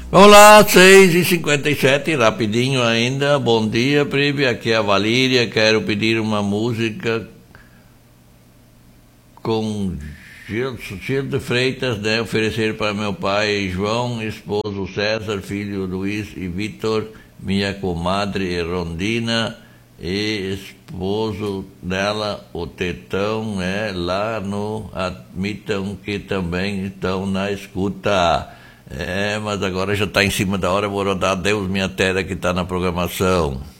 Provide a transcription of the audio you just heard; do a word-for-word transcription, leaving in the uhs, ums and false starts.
Vamos lá, seis e cinquenta e sete, rapidinho ainda. Bom dia, Prive, aqui é a Valíria. Quero pedir uma música com Gil de Freitas, né? Oferecer para meu pai João, esposo César, filho Luiz e Vitor, minha comadre Rondina e esposo dela, o Tetão, né? Lá no Admitam, que também estão na escuta. É, mas agora já está em cima da hora, vou rodar Deus Minha Terra, que está na programação.